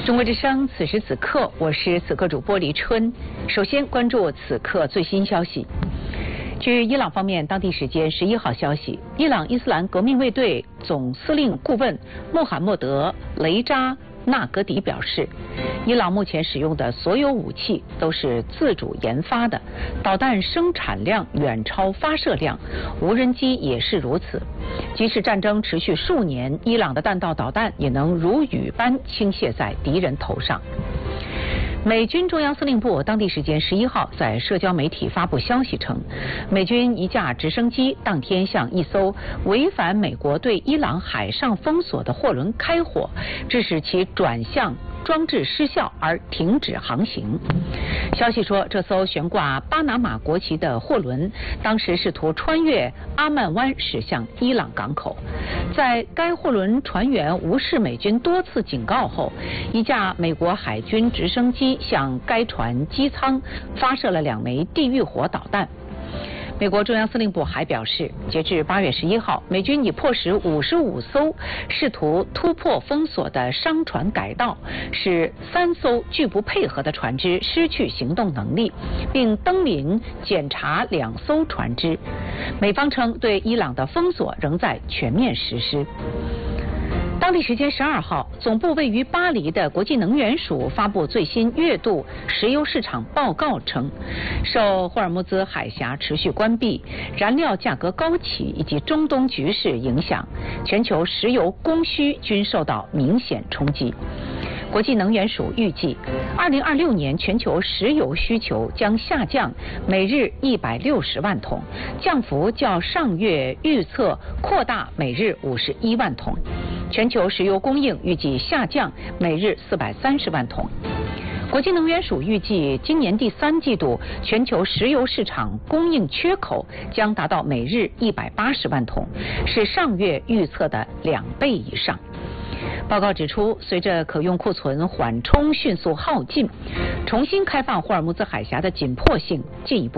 中国之声，此时此刻，我是此刻主播黎春。首先关注此刻最新消息。据伊朗方面当地时间11号消息，伊朗伊斯兰革命卫队总司令顾问穆罕默德·雷扎纳格迪表示，伊朗目前使用的所有武器都是自主研发的，导弹生产量远超发射量，无人机也是如此。即使战争持续数年，伊朗的弹道导弹也能如雨般倾泻在敌人头上。美军中央司令部当地时间11号在社交媒体发布消息称，美军一架直升机当天向一艘违反美国对伊朗海上封锁的货轮开火，致使其转向装置失效而停止航行。消息说，这艘悬挂巴拿马国旗的货轮当时试图穿越阿曼湾驶向伊朗港口。在该货轮船员无视美军多次警告后，一架美国海军直升机向该船机舱发射了2枚地狱火导弹。美国中央司令部还表示，截至8月11号，美军已迫使55艘试图突破封锁的商船改道，使3艘拒不配合的船只失去行动能力，并登临检查2艘船只。美方称，对伊朗的封锁仍在全面实施。当地时间12号，总部位于巴黎的国际能源署发布最新月度石油市场报告称，受霍尔木兹海峡持续关闭、燃料价格高企以及中东局势影响，全球石油供需均受到明显冲击。国际能源署预计，2026年全球石油需求将下降每日160万桶，降幅较上月预测扩大每日51万桶。全球石油供应预计下降每日430万桶。国际能源署预计，今年第3季度全球石油市场供应缺口将达到每日180万桶，是上月预测的2倍以上。报告指出，随着可用库存缓冲迅速耗尽，重新开放霍尔木兹海峡的紧迫性进一步